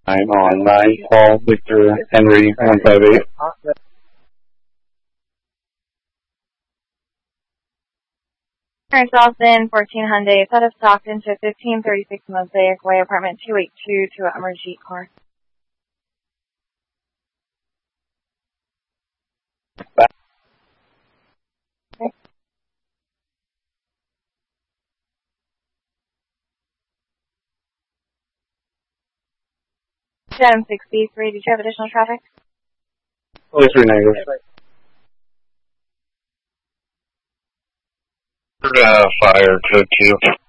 I'm on 9 Paul Victor Henry 158. Current Austin 14 Hyundai, set of Stockton to 1536 Mosaic Way, apartment 282 to emergency car. Okay. 763, did you have additional traffic? Only 3 negatives. Fire code 2.